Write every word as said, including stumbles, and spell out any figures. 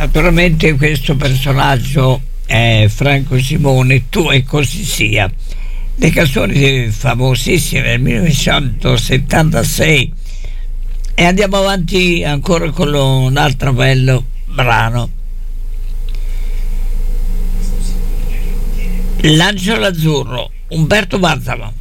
Naturalmente questo personaggio è Franco Simone, Tu e così sia. Le canzoni famosissime del millenovecentosettantasei, e andiamo avanti ancora con un altro bello brano. L'angelo azzurro, Umberto Barzalo.